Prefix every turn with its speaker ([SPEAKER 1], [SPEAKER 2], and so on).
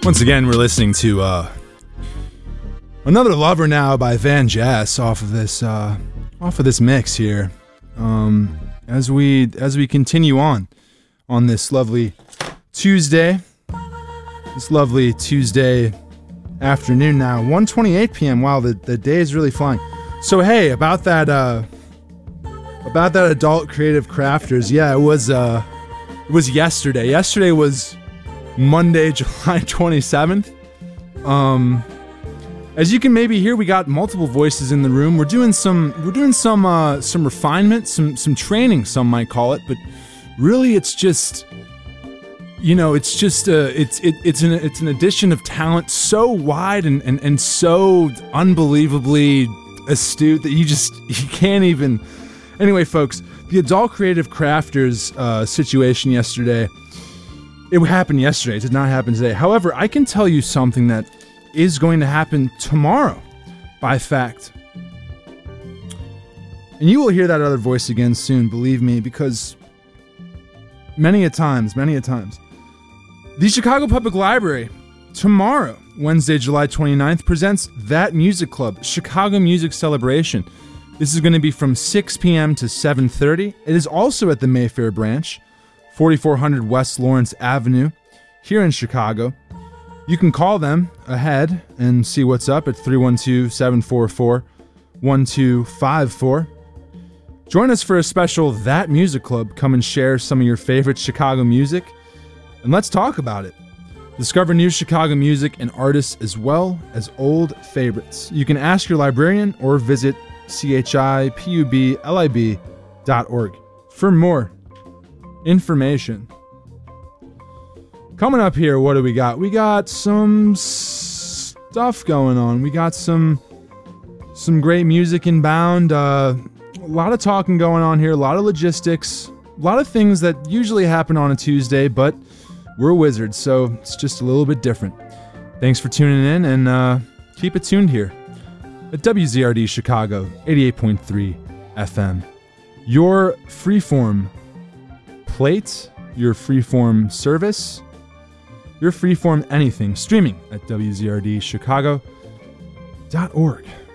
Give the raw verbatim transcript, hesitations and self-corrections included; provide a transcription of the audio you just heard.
[SPEAKER 1] Once again, we're listening to uh, Another Lover Now by Van Jess off of this uh, off of this mix here. Um, as we as we continue on on this lovely Tuesday, this lovely Tuesday afternoon now, one twenty-eight p.m. Wow, the, the day is really flying. So hey, about that uh, about that Adult Creative Crafters, yeah, it was uh, it was yesterday. Yesterday was Monday, July twenty-seventh. Um, as you can maybe hear, we got multiple voices in the room. We're doing some, we're doing some, uh, some refinement, some, some training, some might call it, but really, it's just, you know, it's just, uh, it's, it, it's an, it's an addition of talent so wide and, and, and so unbelievably astute that you just, you can't even. Anyway, folks, the Adult Creative Crafters uh, situation yesterday. It happened yesterday. It did not happen today. However, I can tell you something that is going to happen tomorrow, by fact. And you will hear that other voice again soon, believe me, because many a times, many a times, the Chicago Public Library, tomorrow, Wednesday, July twenty-ninth, presents That Music Club, Chicago Music Celebration. This is going to be from six p.m. to seven thirty. It is also at the Mayfair branch, forty-four hundred West Lawrence Avenue, here in Chicago. You can call them ahead and see what's up at three one two, seven four four, one two five four. Join us for a special That Music Club. Come and share some of your favorite Chicago music, and let's talk about it. Discover new Chicago music and artists as well as old favorites. You can ask your librarian or visit C H I P U B L I B dot org for more information. Coming up here, what do we got? We got some stuff going on. We got some some great music inbound. Uh, a lot of talking going on here. A lot of logistics. A lot of things that usually happen on a Tuesday, but we're wizards, so it's just a little bit different. Thanks for tuning in, and uh, keep it tuned here at W Z R D Chicago, eighty-eight point three F M. Your freeform plate, your freeform service, your freeform anything, streaming at W Z R D Chicago dot org.